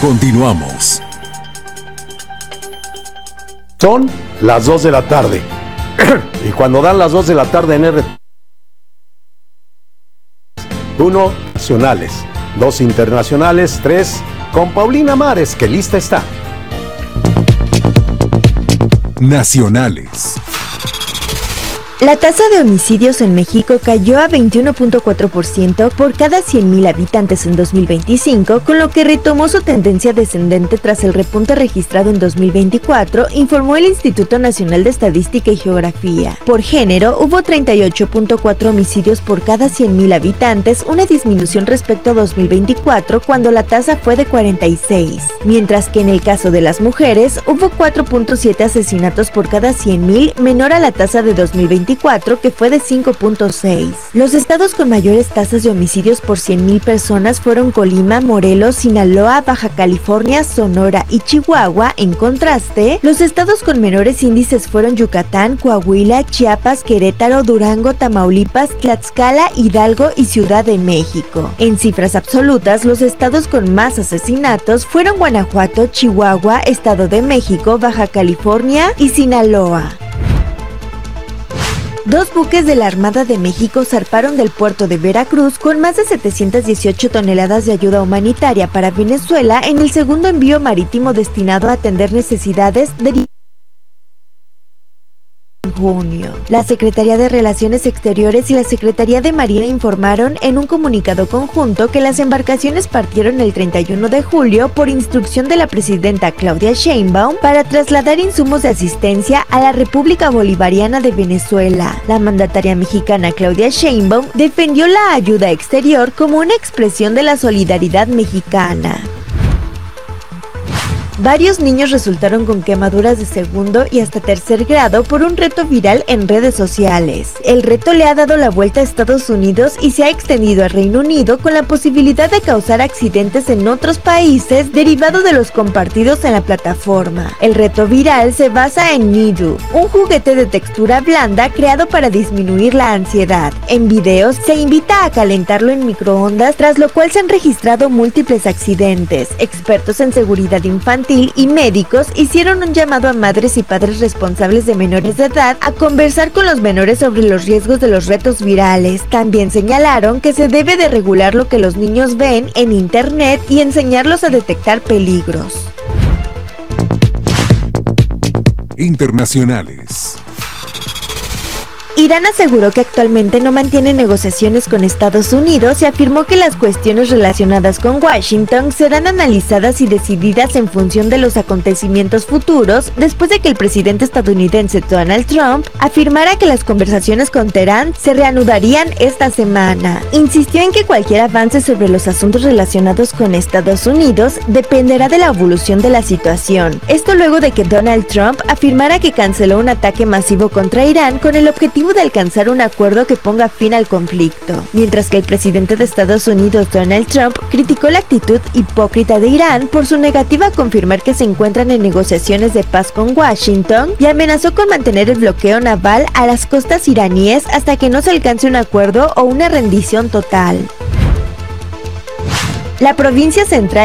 Continuamos. Son las 2 de la tarde. Y cuando dan las 2 de la tarde en R, 1 nacionales, 2 internacionales, 3 con Paulina Mares, que lista está. Nacionales. La tasa de homicidios en México cayó a 21.4% por cada 100,000 habitantes en 2025, con lo que retomó su tendencia descendente tras el repunte registrado en 2024, informó el Instituto Nacional de Estadística y Geografía. Por género, hubo 38.4 homicidios por cada 100,000 habitantes, una disminución respecto a 2024, cuando la tasa fue de 46, mientras que en el caso de las mujeres, hubo 4.7 asesinatos por cada 100,000, menor a la tasa de 2024, que fue de 5.6. Los estados con mayores tasas de homicidios por 100,000 personas fueron Colima, Morelos, Sinaloa, Baja California, Sonora y Chihuahua. En contraste, los estados con menores índices fueron Yucatán, Coahuila, Chiapas, Querétaro, Durango, Tamaulipas, Tlaxcala, Hidalgo y Ciudad de México. En cifras absolutas, los estados con más asesinatos fueron Guanajuato, Chihuahua, Estado de México, Baja California y Sinaloa. 2 buques de la Armada de México zarparon del puerto de Veracruz con más de 718 toneladas de ayuda humanitaria para Venezuela en el segundo envío marítimo destinado a atender necesidades de junio. La Secretaría de Relaciones Exteriores y la Secretaría de Marina informaron en un comunicado conjunto que las embarcaciones partieron el 31 de julio por instrucción de la presidenta Claudia Sheinbaum para trasladar insumos de asistencia a la República Bolivariana de Venezuela. La mandataria mexicana Claudia Sheinbaum defendió la ayuda exterior como una expresión de la solidaridad mexicana. Varios niños resultaron con quemaduras de segundo y hasta tercer grado por un reto viral en redes sociales. El reto le ha dado la vuelta a Estados Unidos y se ha extendido al Reino Unido, con la posibilidad de causar accidentes en otros países derivado de los compartidos en la plataforma. El reto viral se basa en Nidu, un juguete de textura blanda creado para disminuir la ansiedad. En videos se invita a calentarlo en microondas, tras lo cual se han registrado múltiples accidentes. Expertos en seguridad infantil y médicos hicieron un llamado a madres y padres responsables de menores de edad a conversar con los menores sobre los riesgos de los retos virales. También señalaron que se debe de regular lo que los niños ven en internet y enseñarlos a detectar peligros. Internacionales. Irán aseguró que actualmente no mantiene negociaciones con Estados Unidos y afirmó que las cuestiones relacionadas con Washington serán analizadas y decididas en función de los acontecimientos futuros, después de que el presidente estadounidense Donald Trump afirmara que las conversaciones con Teherán se reanudarían esta semana. Insistió en que cualquier avance sobre los asuntos relacionados con Estados Unidos dependerá de la evolución de la situación. Esto luego de que Donald Trump afirmara que canceló un ataque masivo contra Irán con el objetivo de alcanzar un acuerdo que ponga fin al conflicto, mientras que el presidente de Estados Unidos, Donald Trump, criticó la actitud hipócrita de Irán por su negativa a confirmar que se encuentran en negociaciones de paz con Washington y amenazó con mantener el bloqueo naval a las costas iraníes hasta que no se alcance un acuerdo o una rendición total. La provincia central